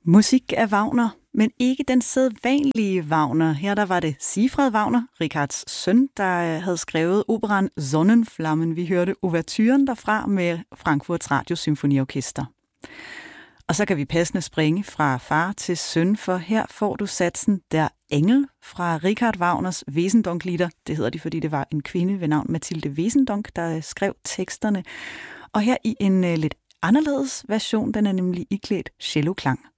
Musik af Wagner, men ikke den sædvanlige Wagner. Her der var det Sigfred Wagner, Richards søn, der havde skrevet operaen Sonnenflammen. Vi hørte ouverturen derfra med Frankfurts Radiosymfoniorkester. Og så kan vi passende springe fra far til søn, for her får du satsen Der Engel fra Richard Wagners Wesendonck-lieder. Det hedder de, fordi det var en kvinde ved navn Mathilde Wesendonck, der skrev teksterne. Og her i en lidt anderledes version, den er nemlig iklædt celloklang.